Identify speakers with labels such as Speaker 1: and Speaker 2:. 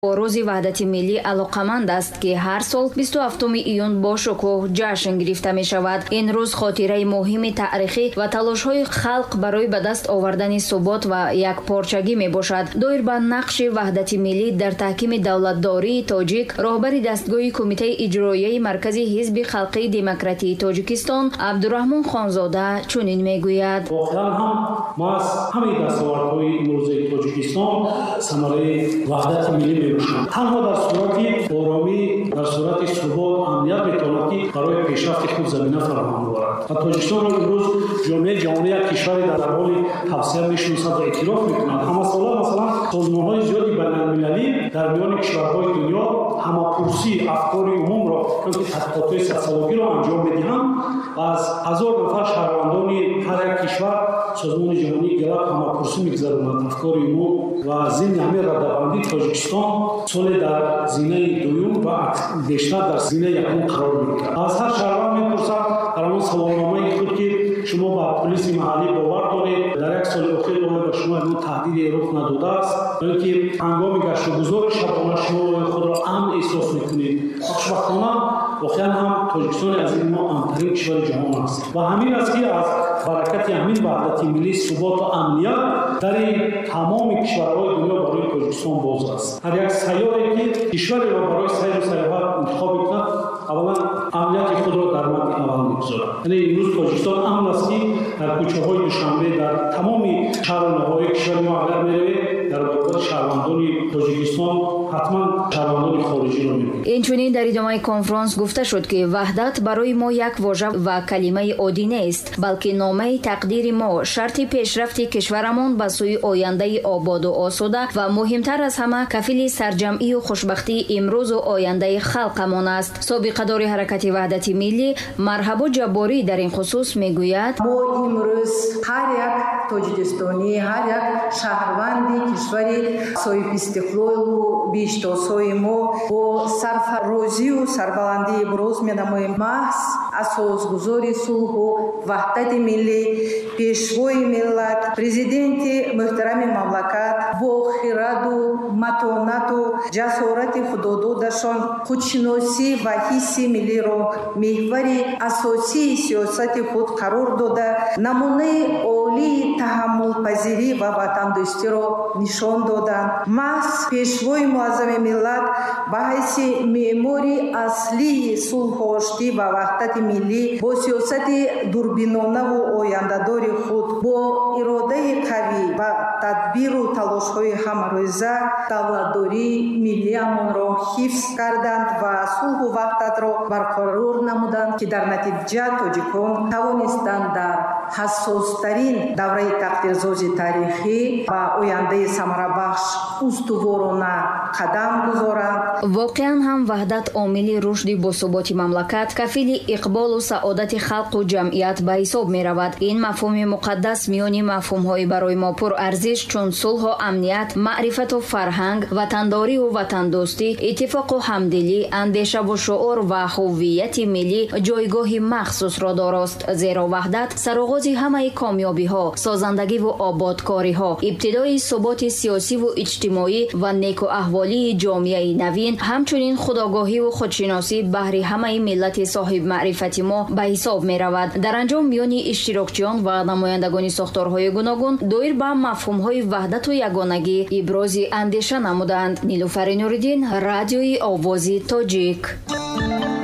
Speaker 1: روزی وحدت ملی علاقمند است که هر سال 27 ایون با شکوه جشن گرفته می شود. این روز خاطره مهم تاریخی و تلاش های خلق برای به دست آوردن ثبات و یک پارچگی می باشد. دایر به نقش وحدت ملی در تحکیم دولتداری تاجیک، راهبر دستگاه کمیته اجرایی مرکزی حزب خلقی دموکراتی تاجیکستان عبدالرحمن خانزاده چنین می گوید:
Speaker 2: واقعا هم ما از همه دستاوردهای امروزی تاجیکستان ثمره وحدت ملی تنها در صورت آرامی، در صورت ثبات، امنیت میتواند که برای پیشرفت خود زمینه فراهم آورد. و تاجیکستان را امروز جامعه جهانی یک کشور در حال توسعه میشناسد و اعتراف میکند. همه ساله مثلا سازمان‌های زیادی بین‌المللی در میان کشورهای دنیا همه‌پرسی افکار عموم را که تحقیقات 100 سالگی را انجام میدهند و از 1000 نفر شهروندان هر یک کشور سازمان جهانی گلاب همه‌پرسی میگذراند افکار عموم و ضمن همین رده‌بندی تاجیکستان سال در زینه دوم و بیشتر در زینه یکم قرار میگیرد. از هر شهروند میپرسد در آن سوالنامه خود که شما با پلیس محلی باور دارید، در یک سال اخیر به شما این تهدید رخ نداده است، بلکه هنگام گشت و گذار شبانه شما خود را امن احساس میکنید. خوشبختانه واقعا هم تاجیکستان از این ما امن‌ترین کشور جهان است و همین است که از برکت همین وحدت ملی ثبات و امنیت در تمام کشورهای دنیا برای تاجیکستان باز است. هر یک سیاحی که کشوری را برای سیر و سیاحت انتخاب کند، اولا امنیت خود را در مد اول می‌گذارد. یعنی امروز تاجیکستان امن است که در کوچه‌های دوشنبه در تمام شهرهای کشور ما اگر می‌روید در برابر شهروندان تاجیکستان حتما شهروندان خارجی را می‌بینید.
Speaker 1: اینچنین در ادامه کنفرانس گفته شد که وحدت برای ما یک واژه و کلمه عادی نیست، بلکه نامه تقدیر ما، شرط پیشرفت کشورمان به سوی آینده آباد و آسوده و مهمتر از همه کفیل سرجمعی و خوشبختی امروز و آینده خلقمان است. سابق دار حرکت وحدت ملی مرحبا جباری در این خصوص میگوید:
Speaker 3: ما امروز هر یک تاجیکستانی، هر یک شهروندی کشوری صاحب استقلال و بیشتاسای ما با سرفرازی و سربلندی ابراز می‌نماییم. محض اساسگذار صلح و وحدت ملی، پیشوای ملت، پرزیدنت محترم مملکت با خرد و متانت و جسارت خوددادشان خودشناسی و حس ملی را محور اساسی سیاست خود قرار داده، نمونه عالی تحمل پذیری و وطندوستی را نشان دادند. محض پیشوای معظم ملت به حیث معماری اصلی صلح آشتی و وحدت ملی با سیاست دوربینانه و آینده‌دار خود با اراده قوی و تدبیر و تلاش‌های هم‌روزه دولتداری ملیمان را حفظ کردند و صلح و وحدت را برقرار نمودند که در نتیجه تاجیکان توانستند در حساس‌ترین دوره تقدیرسازی تاریخی و آینده ثمره‌بخش استوارانه قدم گذارند.
Speaker 1: واقعا هم وحدت عامل رشد باثبات مملکت، کفیل اقبال و سعادت خلق و جمعیت به حساب می رود. این مفهوم مقدس میان مفهوم‌های برای ما پر ارزش چون صلح و امنیت، معرفت و فرهنگ، وطنداری و وطندوستی، اتفاق و همدلی، اندیشه و شعور و هویت ملی جایگاه مخصوص را دارست. زیرا وحدت سرآغاز همه کامیابی‌ها، سازندگی و آبادکاری‌ها، ابتدای ثبات سیاسی و اجتماعی و نیک و احوالی جامعه نوین، همچنین خودآگاهی و خودشناسی بهر همه ملت صاحب معرفت ما به حساب می رود. در انجام میان اشتراکچیان و نمایندگان ساختارهای گوناگون دایر به مفهوم‌های وحدت و یگانگی ابراز اندیشه نمودند. نیلوفر نوری‌دین، رادیوی آوازی تاجیک.